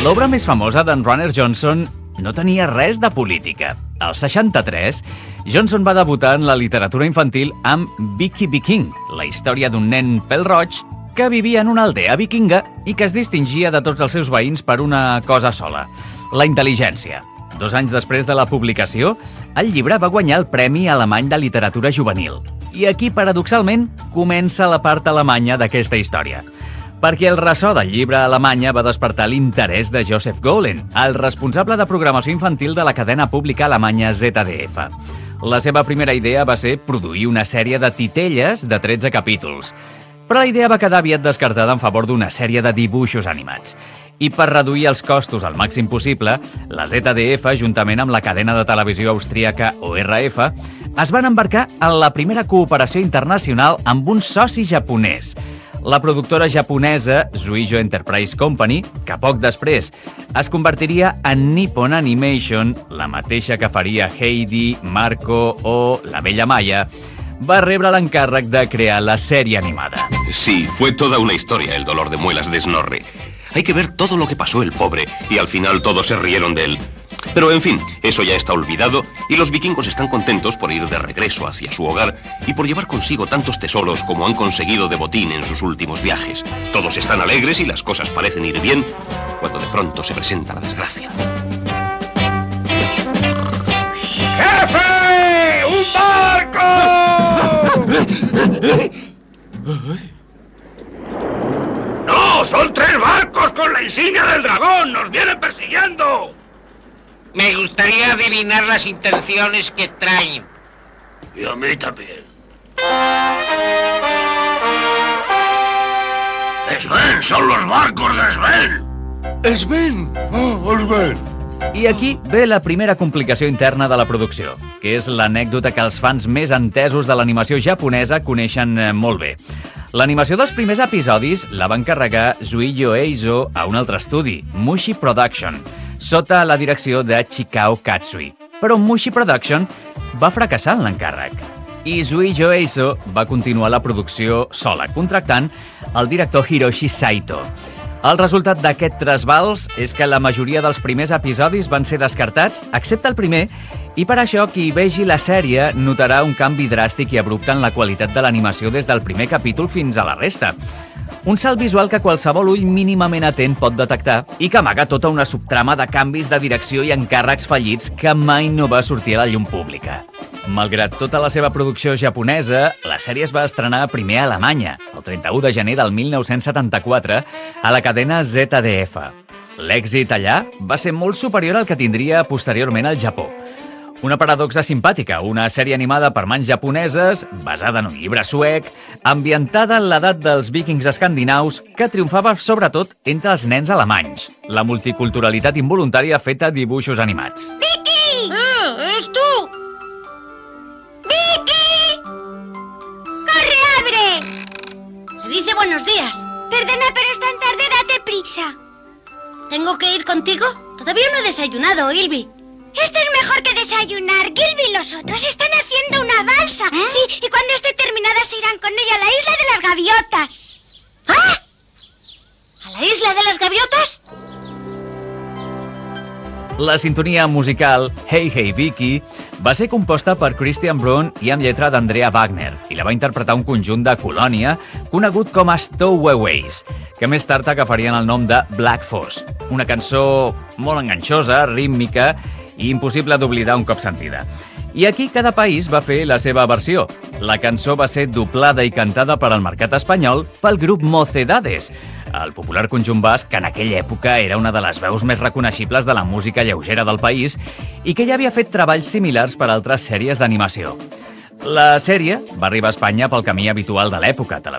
L'obra més famosa d'en Runner Johnson no tenia res de política. Al 63, Johnson va debutar en la literatura infantil amb Vicky Viking, la història d'un nen pèl-roig que vivia en una aldea vikinga i que es distingia de tots els seus veïns per una cosa sola, la intel·ligència. 2 anys després de la publicació, el llibre va guanyar el Premi Alemany de Literatura Juvenil. I aquí, paradoxalment, comença la part alemanya d'aquesta història. Perquè el ressò del llibre a Alemanya va despertar l'interès de Joseph Golen, el responsable de programació infantil de la cadena pública alemanya ZDF. La seva primera idea va ser produir una sèrie de titelles de 13 capítols. Però la idea va quedar aviat descartada en favor d'una sèrie de dibuixos animats. I per reduir els costos al màxim possible, la ZDF, juntament amb la cadena de televisió austríaca ORF, es van embarcar en la primera cooperació internacional amb un soci japonès, la productora japonesa Zuijo Enterprise Company, que poc després es convertiria en Nippon Animation, la mateixa que faria Heidi, Marco o La Bella Maya, va rebre l'encàrrec de crear la sèrie animada. Sí, fue toda una historia el dolor de muelas de Snorri. Hay que ver todo lo que pasó el pobre, y al final todos se rieron de él. Pero en fin, eso ya está olvidado, y los vikingos están contentos por ir de regreso hacia su hogar y por llevar consigo tantos tesoros como han conseguido de botín en sus últimos viajes. Todos están alegres y las cosas parecen ir bien, cuando de pronto se presenta la desgracia. ¡Jefe! ¡Un barco! ¡No! ¡Son 3 barcos con la insignia del dragón! ¡Nos vienen persiguiendo! Me gustaría adivinar las intenciones que traen. Y a mí también. ¡Sven! ¡Son los barcos de Sven! ¡Sven! ¡Oh, Sven! I aquí ve la primera complicació interna de la producció, que és l'anècdota que els fans més entesos de l'animació japonesa coneixen molt bé. L'animació dels primers episodis la va encarregar Zuijo Eizo a un altre estudi, Mushi Production, sota la direcció de Chikao Katsui. Però Mushi Production va fracassar en l'encàrrec. I Zuijo Eizo va continuar la producció sola, contractant el director Hiroshi Saito. El resultat d'aquest trasbals és que la majoria dels primers episodis van ser descartats, excepte el primer, i per això qui vegi la sèrie notarà un canvi dràstic i abrupte en la qualitat de l'animació des del primer capítol fins a la resta. Un salt visual que qualsevol ull mínimament atent pot detectar i que amaga tota una subtrama de canvis de direcció i encàrrecs fallits que mai no va sortir a la llum pública. Malgrat tota la seva producció japonesa, la sèrie es va estrenar primer a Alemanya, el 31 de gener del 1974, a la cadena ZDF. L'èxit allà va ser molt superior al que tindria posteriorment al Japó. Una paradoxa simpàtica, una sèrie animada per mans japoneses, basada en un llibre suec, ambientada en l'edat dels vikings escandinaus, que triomfava sobretot entre els nens alemanys. La multiculturalitat involuntària feta dibuixos animats. ¡Vicky! ¡Es tú! ¡Vicky! ¡Corre, abre! Se dice buenos días. Perdona, pero es tan tarde, date prisa. ¿Tengo que ir contigo? Todavía no he desayunado, Ilvi. Esto es mejor que desayunar. Gilby y los otros están haciendo una balsa. Sí, y cuando esté terminada se irán con ella a la isla de las gaviotas. ¿Ah? ¿A la isla de las gaviotas? La sintonia musical Hey Hey Vicky va ser composta per Christian Brun i amb lletra d'Andrea Wagner i la va interpretar un conjunt de Colònia conegut com a Stowaways, que més tard agafarien el nom de Black Foss, una cançó molt enganxosa, rítmica i impossible d'oblidar un cop sentida. I aquí cada país va fer la seva versió. La cançó va ser doblada i cantada per al mercat espanyol pel grup Mocedades, el popular conjunt basc que en aquella època era una de les veus més reconeixibles de la música lleugera del país i que ja havia fet treballs similars per a altres sèries d'animació. La sèrie va arribar a Espanya pel camí habitual de l'època,